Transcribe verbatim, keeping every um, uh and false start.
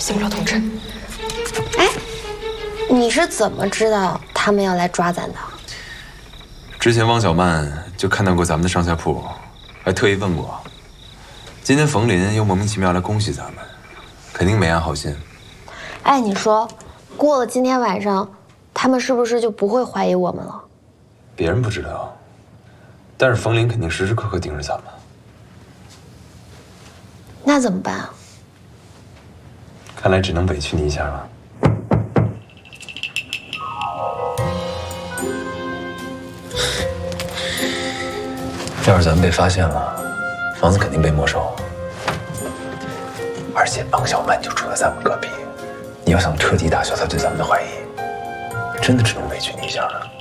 信不了童真。 哎，你是怎么知道他们要来抓咱的？ 之前汪小曼就看到过咱们的上下铺，还特意问过。今天冯林又莫名其妙来恭喜咱们，肯定没安好心。 哎，你说，过了今天晚上，他们是不是就不会怀疑我们了？ 别人不知道，但是冯林肯定时时刻刻盯着咱们。 那怎么办啊？ 看来只能委屈你一下了。要是咱们被发现了，房子肯定被没收。而且王小曼就住在咱们隔壁，你要想彻底打消他对咱们的怀疑，真的只能委屈你一下了。